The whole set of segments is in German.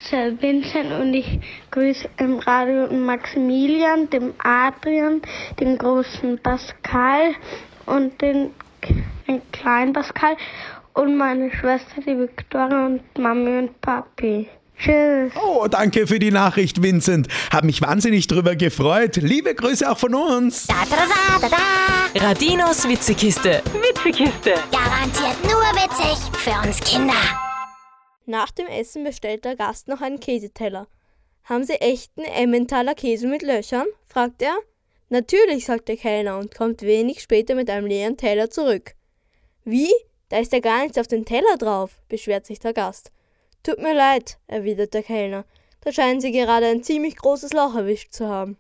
der Vincent und ich grüße im Radio den Maximilian, den Adrian, den großen Pascal und den kleinen Pascal und meine Schwester, die Victoria und Mami und Papi. Tschüss. Oh, danke für die Nachricht, Vincent. Hab mich wahnsinnig drüber gefreut. Liebe Grüße auch von uns. Da, da, da, da, da. Radinos Witzekiste. Witzekiste. Garantiert nur witzig für uns Kinder. Nach dem Essen bestellt der Gast noch einen Käseteller. »Haben Sie echten Emmentaler Käse mit Löchern?« fragt er. »Natürlich«, sagt der Kellner und kommt wenig später mit einem leeren Teller zurück. »Wie? Da ist ja gar nichts auf dem Teller drauf«, beschwert sich der Gast. »Tut mir leid«, erwidert der Kellner. »Da scheinen Sie gerade ein ziemlich großes Loch erwischt zu haben.«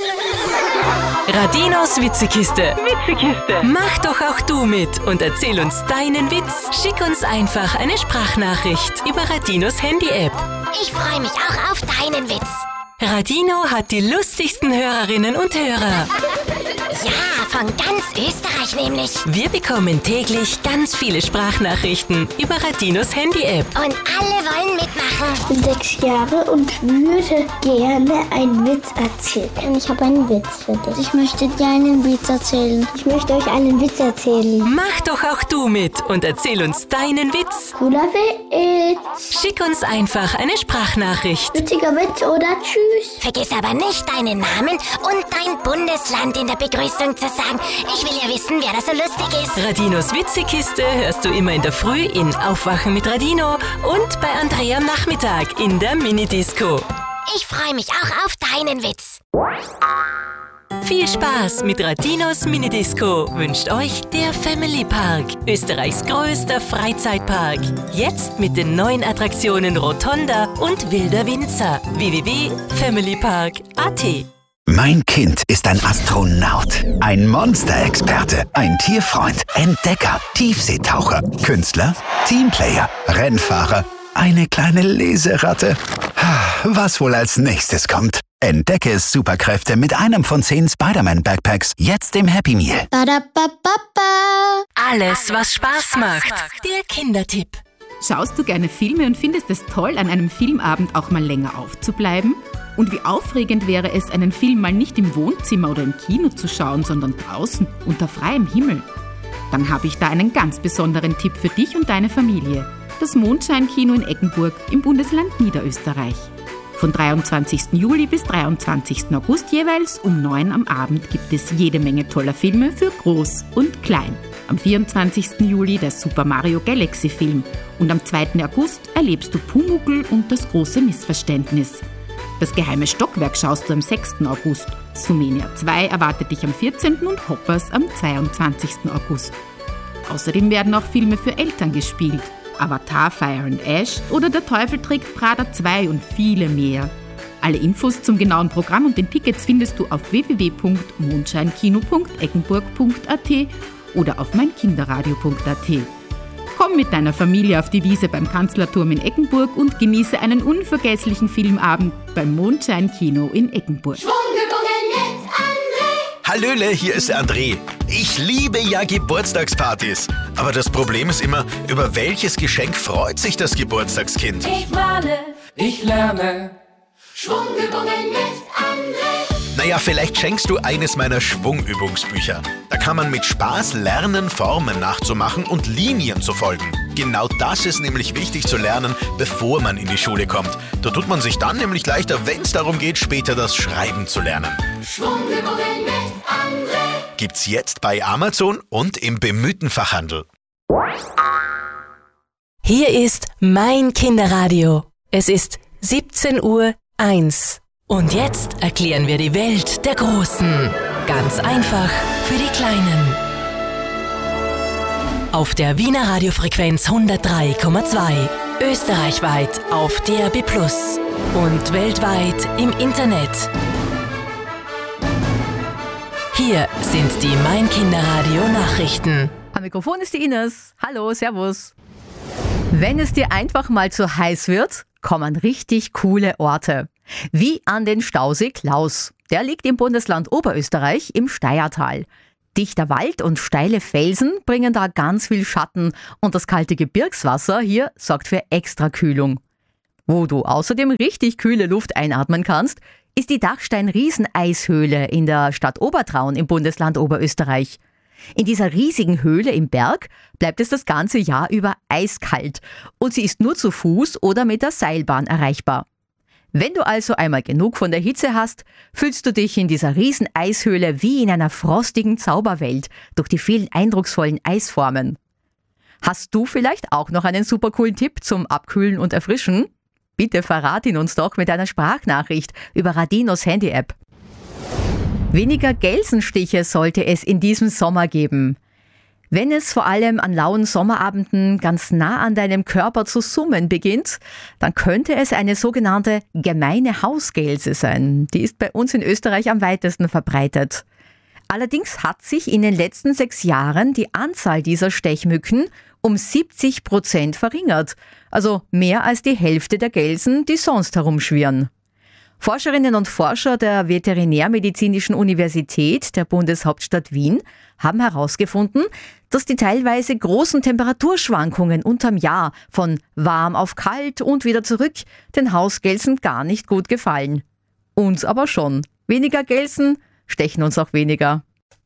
Radinos Witzekiste. Witzekiste. Mach doch auch du mit und erzähl uns deinen Witz. Schick uns einfach eine Sprachnachricht über Radinos Handy-App. Ich freue mich auch auf deinen Witz. Radino hat die lustigsten Hörerinnen und Hörer. Ja, von ganz Österreich nämlich. Wir bekommen täglich ganz viele Sprachnachrichten über Radinos Handy-App. Und alle wollen mitmachen. Ich bin 6 Jahre und würde gerne einen Witz erzählen. Ich habe einen Witz für dich. Ich möchte dir einen Witz erzählen. Ich möchte euch einen Witz erzählen. Mach doch auch du mit und erzähl uns deinen Witz. Cooler Witz. Schick uns einfach eine Sprachnachricht. Witziger Witz oder tschüss. Vergiss aber nicht deinen Namen und dein Bundesland in der Begrüßung zu sagen. Ich will ja wissen, wer da so lustig ist. Radinos Witzekiste hörst du immer in der Früh in Aufwachen mit Radino und bei Andrea am Nachmittag in der Minidisco. Ich freue mich auch auf deinen Witz. Viel Spaß mit Radinos Minidisco wünscht euch der Family Park, Österreichs größter Freizeitpark. Jetzt mit den neuen Attraktionen Rotonda und Wilder Winzer. www.familypark.at. Mein Kind ist ein Astronaut, ein Monsterexperte, ein Tierfreund, Entdecker, Tiefseetaucher, Künstler, Teamplayer, Rennfahrer, eine kleine Leseratte. Was wohl als nächstes kommt? Entdecke Superkräfte mit einem von 10 Spider-Man-Backpacks jetzt im Happy Meal. Alles, was Spaß macht. Der Kindertipp. Schaust du gerne Filme und findest es toll, an einem Filmabend auch mal länger aufzubleiben? Und wie aufregend wäre es, einen Film mal nicht im Wohnzimmer oder im Kino zu schauen, sondern draußen, unter freiem Himmel? Dann habe ich da einen ganz besonderen Tipp für dich und deine Familie. Das Mondscheinkino in Eggenburg im Bundesland Niederösterreich. Von 23. Juli bis 23. August jeweils um 9 am Abend gibt es jede Menge toller Filme für Groß und Klein. Am 24. Juli der Super Mario Galaxy Film und am 2. August erlebst du Pumuckl und das große Missverständnis. Das geheime Stockwerk schaust du am 6. August. Sumenia 2 erwartet dich am 14. und Hoppers am 22. August. Außerdem werden auch Filme für Eltern gespielt. Avatar, Fire and Ash oder Der Teufel trägt Prada 2 und viele mehr. Alle Infos zum genauen Programm und den Tickets findest du auf www.mondscheinkino.eggenburg.at oder auf meinkinderradio.at. Komm mit deiner Familie auf die Wiese beim Kanzlerturm in Eggenburg und genieße einen unvergesslichen Filmabend beim Mondscheinkino in Eggenburg. Hallöle, hier ist der André. Ich liebe ja Geburtstagspartys. Aber das Problem ist immer, über welches Geschenk freut sich das Geburtstagskind? Ich male, ich lerne. Schwungübungen mit André. Naja, vielleicht schenkst du eines meiner Schwungübungsbücher. Da kann man mit Spaß lernen, Formen nachzumachen und Linien zu folgen. Genau das ist nämlich wichtig zu lernen, bevor man in die Schule kommt. Da tut man sich dann nämlich leichter, wenn es darum geht, später das Schreiben zu lernen. Schwungübungen mit André. Gibt's jetzt bei Amazon und im bemühten Fachhandel. Hier ist mein Kinderradio. Es ist 17:01 Uhr. Und jetzt erklären wir die Welt der Großen. Ganz einfach für die Kleinen. Auf der Wiener Radiofrequenz 103,2. Österreichweit auf DAB+ und weltweit im Internet. Hier sind die Mein Kinderradio Nachrichten. Am Mikrofon ist die Ines. Hallo, servus. Wenn es dir einfach mal zu heiß wird, kommen richtig coole Orte. Wie an den Stausee Klaus. Der liegt im Bundesland Oberösterreich im Steyrtal. Dichter Wald und steile Felsen bringen da ganz viel Schatten und das kalte Gebirgswasser hier sorgt für Extrakühlung. Wo du außerdem richtig kühle Luft einatmen kannst, ist die Dachstein-Rieseneishöhle in der Stadt Obertraun im Bundesland Oberösterreich. In dieser riesigen Höhle im Berg bleibt es das ganze Jahr über eiskalt und sie ist nur zu Fuß oder mit der Seilbahn erreichbar. Wenn du also einmal genug von der Hitze hast, fühlst du dich in dieser Rieseneishöhle wie in einer frostigen Zauberwelt durch die vielen eindrucksvollen Eisformen. Hast du vielleicht auch noch einen super coolen Tipp zum Abkühlen und Erfrischen? Bitte verrat ihn uns doch mit einer Sprachnachricht über Radinos Handy-App. Weniger Gelsenstiche sollte es in diesem Sommer geben. Wenn es vor allem an lauen Sommerabenden ganz nah an deinem Körper zu summen beginnt, dann könnte es eine sogenannte gemeine Hausgelse sein. Die ist bei uns in Österreich am weitesten verbreitet. Allerdings hat sich in den letzten 6 Jahren die Anzahl dieser Stechmücken um 70% verringert. Also mehr als die Hälfte der Gelsen, die sonst herumschwirren. Forscherinnen und Forscher der Veterinärmedizinischen Universität der Bundeshauptstadt Wien haben herausgefunden, dass die teilweise großen Temperaturschwankungen unterm Jahr von warm auf kalt und wieder zurück den Hausgelsen gar nicht gut gefallen. Uns aber schon. Weniger Gelsen stechen uns auch weniger.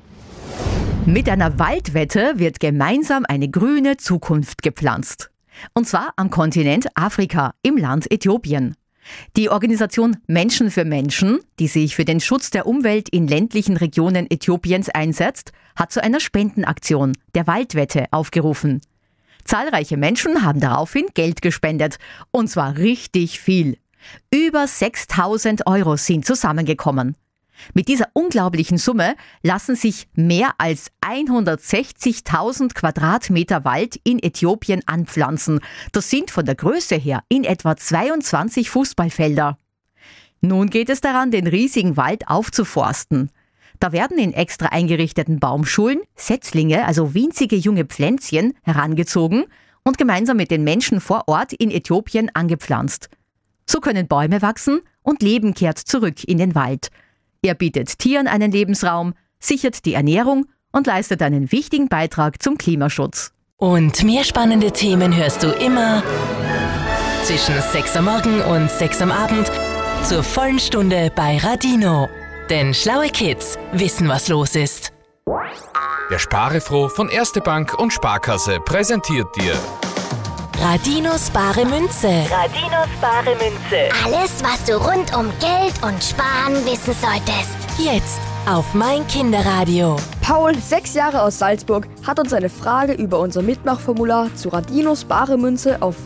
Mit einer Waldwette wird gemeinsam eine grüne Zukunft gepflanzt. Und zwar am Kontinent Afrika, im Land Äthiopien. Die Organisation Menschen für Menschen, die sich für den Schutz der Umwelt in ländlichen Regionen Äthiopiens einsetzt, hat zu einer Spendenaktion, der Waldwette, aufgerufen. Zahlreiche Menschen haben daraufhin Geld gespendet, und zwar richtig viel. Über 6.000 Euro sind zusammengekommen. Mit dieser unglaublichen Summe lassen sich mehr als 160.000 Quadratmeter Wald in Äthiopien anpflanzen. Das sind von der Größe her in etwa 22 Fußballfelder. Nun geht es daran, den riesigen Wald aufzuforsten. Da werden in extra eingerichteten Baumschulen Setzlinge, also winzige junge Pflänzchen, herangezogen und gemeinsam mit den Menschen vor Ort in Äthiopien angepflanzt. So können Bäume wachsen und Leben kehrt zurück in den Wald. Er bietet Tieren einen Lebensraum, sichert die Ernährung und leistet einen wichtigen Beitrag zum Klimaschutz. Und mehr spannende Themen hörst du immer zwischen 6 am Morgen und 6 am Abend zur vollen Stunde bei Radino. Denn schlaue Kids wissen, was los ist. Der Sparefroh von Erste Bank und Sparkasse präsentiert dir Radinos bare Münze. Radinos bare Münze. Alles, was du rund um Geld und Sparen wissen solltest. Jetzt auf mein Kinderradio. Paul, 6 Jahre aus Salzburg, hat uns eine Frage über unser Mitmachformular zu Radinos bare Münze auf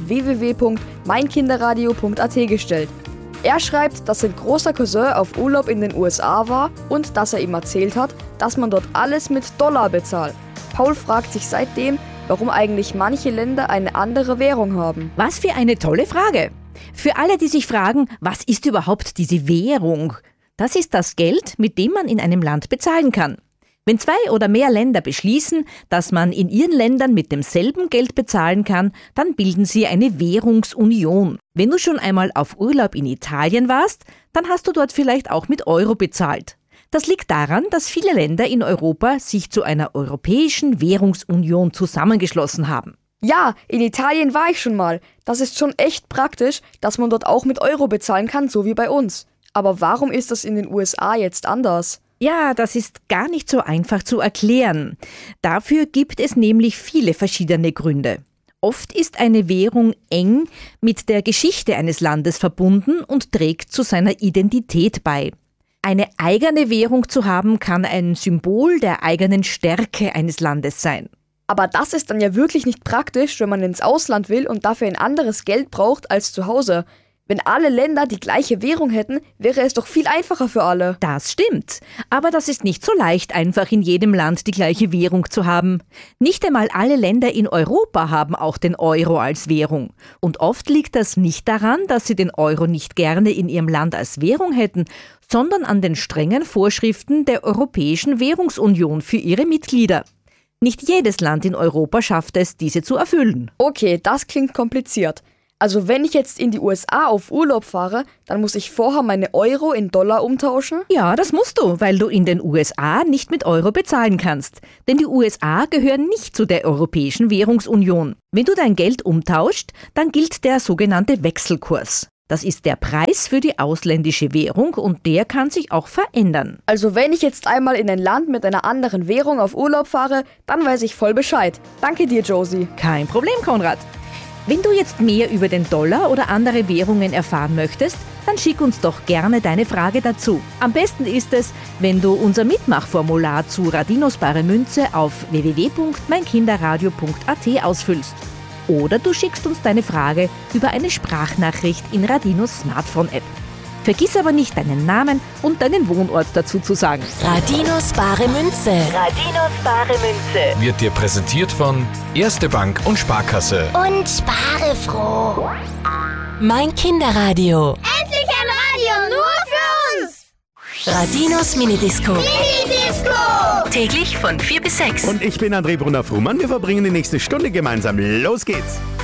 www.meinkinderradio.at gestellt. Er schreibt, dass sein großer Cousin auf Urlaub in den USA war und dass er ihm erzählt hat, dass man dort alles mit Dollar bezahlt. Paul fragt sich seitdem, warum eigentlich manche Länder eine andere Währung haben. Was für eine tolle Frage. Für alle, die sich fragen, was ist überhaupt diese Währung? Das ist das Geld, mit dem man in einem Land bezahlen kann. Wenn 2 oder mehr Länder beschließen, dass man in ihren Ländern mit demselben Geld bezahlen kann, dann bilden sie eine Währungsunion. Wenn du schon einmal auf Urlaub in Italien warst, dann hast du dort vielleicht auch mit Euro bezahlt. Das liegt daran, dass viele Länder in Europa sich zu einer europäischen Währungsunion zusammengeschlossen haben. Ja, in Italien war ich schon mal. Das ist schon echt praktisch, dass man dort auch mit Euro bezahlen kann, so wie bei uns. Aber warum ist das in den USA jetzt anders? Ja, das ist gar nicht so einfach zu erklären. Dafür gibt es nämlich viele verschiedene Gründe. Oft ist eine Währung eng mit der Geschichte eines Landes verbunden und trägt zu seiner Identität bei. Eine eigene Währung zu haben, kann ein Symbol der eigenen Stärke eines Landes sein. Aber das ist dann ja wirklich nicht praktisch, wenn man ins Ausland will und dafür ein anderes Geld braucht als zu Hause. Wenn alle Länder die gleiche Währung hätten, wäre es doch viel einfacher für alle. Das stimmt. Aber das ist nicht so leicht, einfach in jedem Land die gleiche Währung zu haben. Nicht einmal alle Länder in Europa haben auch den Euro als Währung. Und oft liegt das nicht daran, dass sie den Euro nicht gerne in ihrem Land als Währung hätten, sondern an den strengen Vorschriften der Europäischen Währungsunion für ihre Mitglieder. Nicht jedes Land in Europa schafft es, diese zu erfüllen. Okay, das klingt kompliziert. Also wenn ich jetzt in die USA auf Urlaub fahre, dann muss ich vorher meine Euro in Dollar umtauschen? Ja, das musst du, weil du in den USA nicht mit Euro bezahlen kannst. Denn die USA gehören nicht zu der Europäischen Währungsunion. Wenn du dein Geld umtauscht, dann gilt der sogenannte Wechselkurs. Das ist der Preis für die ausländische Währung und der kann sich auch verändern. Also wenn ich jetzt einmal in ein Land mit einer anderen Währung auf Urlaub fahre, dann weiß ich voll Bescheid. Danke dir, Josie. Kein Problem, Konrad. Wenn du jetzt mehr über den Dollar oder andere Währungen erfahren möchtest, dann schick uns doch gerne deine Frage dazu. Am besten ist es, wenn du unser Mitmachformular zu Radinos bare Münze auf www.meinkinderradio.at ausfüllst. Oder du schickst uns deine Frage über eine Sprachnachricht in Radinos Smartphone-App. Vergiss aber nicht, deinen Namen und deinen Wohnort dazu zu sagen. Radinos bare Münze. Radinos bare Münze. Wird dir präsentiert von Erste Bank und Sparkasse. Und spare froh. Mein Kinderradio. Endlich ein Radio nur für uns. Radinos Minidisco. Minidisco. Täglich von 4 bis 6. Und ich bin André Brunner-Frumann. Wir verbringen die nächste Stunde gemeinsam. Los geht's.